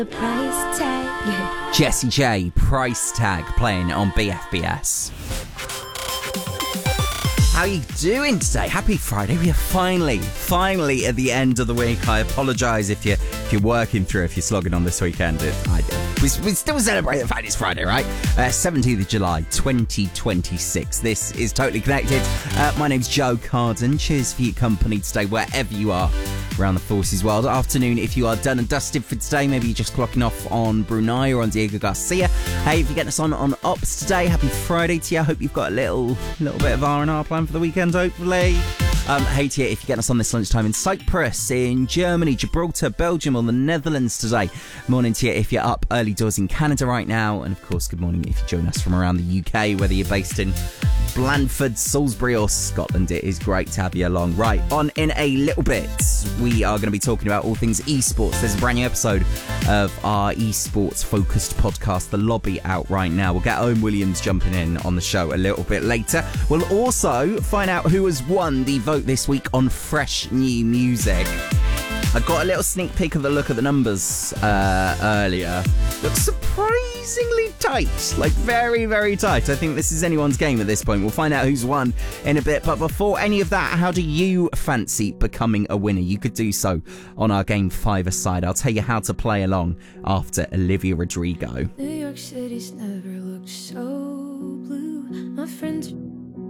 The price tag. Jessie J, Price Tag, playing on BFBS. How are you doing today? Happy Friday. We are finally at the end of the week. I apologise if you're working through, if you're slogging on this weekend. We still celebrate the fact it's Friday, right? 17th of July, 2026. This is Totally Connected. My name's Joe Carden. Cheers for your company today, wherever you are around the Forces world. Afternoon, if you are done and dusted for today, maybe you're just clocking off on Brunei or on Diego Garcia. Hey, if you're getting us on Ops today, happy Friday to you. I hope you've got a little bit of R&R planned for the weekend, hopefully. Hey to you if you're getting us on this lunchtime in Cyprus, in Germany, Gibraltar, Belgium or the Netherlands today. Morning to you if you're up early doors in Canada right now. And of course, good morning if you join us from around the UK, whether you're based in Blandford, Salisbury or Scotland. It is great to have you along. Right, on in a little bit, we are going to be talking about all things esports. There's a brand new episode of our esports focused podcast, The Lobby, out right now. We'll get Owen Williams jumping in on the show a little bit later. We'll also find out who has won the vote this week on Fresh New Music. I got a little sneak peek of the look at the numbers earlier. Looks surprisingly tight, like very, very tight. I think this is anyone's game at this point. We'll find out who's won in a bit. But before any of that, how do you fancy becoming a winner? You could do so on our Game 5-a-side. I'll tell you how to play along after Olivia Rodrigo. New York City's never looked so blue. My friends